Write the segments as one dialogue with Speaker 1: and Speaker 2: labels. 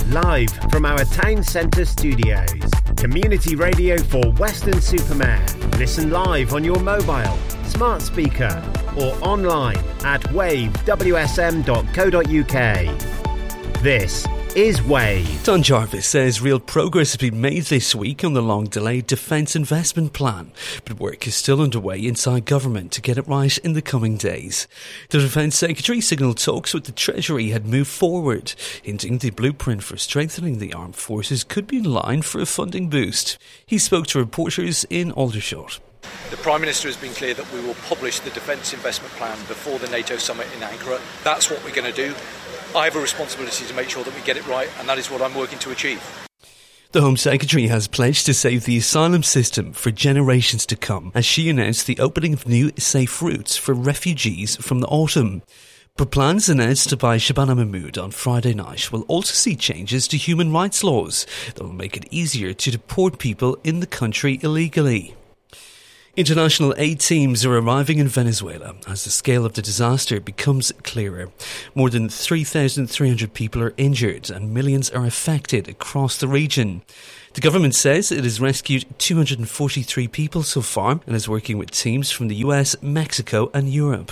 Speaker 1: Live from our town centre studios. Community radio for Weston-super-Mare. Listen live on your mobile, smart speaker or online at wavewsm.co.uk. This is Wave.
Speaker 2: Don Jarvis says real progress has been made this week on the long-delayed Defence Investment Plan, but work is still underway inside government to get it right in the coming days. The Defence Secretary signalled talks with the Treasury had moved forward, hinting the blueprint for strengthening the armed forces could be in line for a funding boost. He spoke to reporters in Aldershot.
Speaker 3: The Prime Minister has been clear that we will publish the Defence Investment Plan before the NATO summit in Ankara. That's what we're going to do. I have a responsibility to make sure that we get it right, and that is what I'm working to achieve.
Speaker 2: The Home Secretary has pledged to save the asylum system for generations to come as she announced the opening of new safe routes for refugees from the autumn. But plans announced by Shabana Mahmood on Friday night will also see changes to human rights laws that will make it easier to deport people in the country illegally. International aid teams are arriving in Venezuela as the scale of the disaster becomes clearer. More than 3,300 people are injured and millions are affected across the region. The government says it has rescued 243 people so far and is working with teams from the US, Mexico and Europe.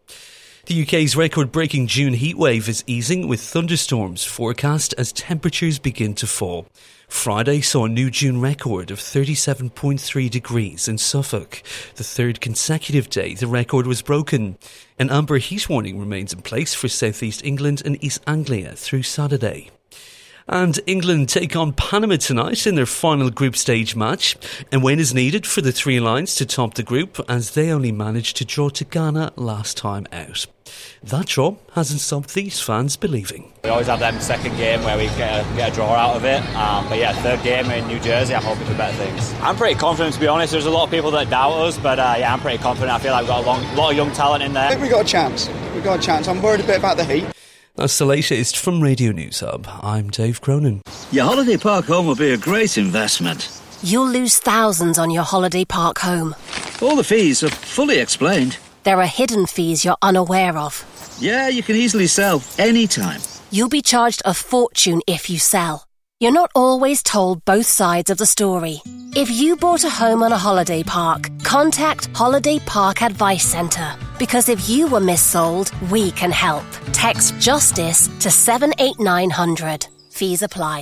Speaker 2: The UK's record-breaking June heatwave is easing with thunderstorms forecast as temperatures begin to fall. Friday saw a new June record of 37.3 degrees in Suffolk. The third consecutive day the record was broken. An amber heat warning remains in place for South East England and East Anglia through Saturday. And England take on Panama tonight in their final group stage match. And win is needed for the Three Lions to top the group as they only managed to draw to Ghana last time out. That draw hasn't stopped these fans believing.
Speaker 4: We always have them second game where we get a draw out of it. But yeah, third game in New Jersey, I'm hoping for better things. I'm pretty confident, to be honest. There's a lot of people that doubt us, but yeah, I'm pretty confident. I feel like we've got a lot of young talent in there.
Speaker 5: I think we got a chance. I'm worried a bit about the heat.
Speaker 2: That's the latest from Radio News Hub. I'm Dave Cronin.
Speaker 6: Your holiday park home will be a great investment.
Speaker 7: You'll lose thousands on your holiday park home.
Speaker 6: All the fees are fully explained.
Speaker 7: There are hidden fees you're unaware of.
Speaker 6: Yeah, you can easily sell anytime.
Speaker 7: You'll be charged a fortune if you sell. You're not always told both sides of the story. If you bought a home on a holiday park, contact Holiday Park Advice Centre. Because if you were missold, we can help. Text JUSTICE to 78900. Fees apply.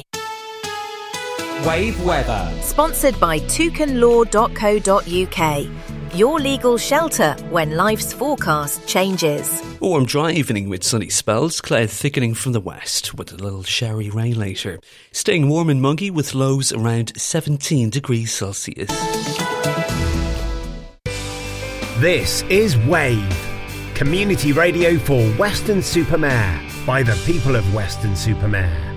Speaker 8: Wave Weather.
Speaker 9: Sponsored by toucanlaw.co.uk. Your legal shelter when life's forecast changes.
Speaker 2: A warm, dry evening with sunny spells, cloud thickening from the west with a little showery rain later. Staying warm and muggy with lows around 17 degrees Celsius.
Speaker 1: This is Wave. Community radio for Weston-super-Mare by the people of Weston-super-Mare.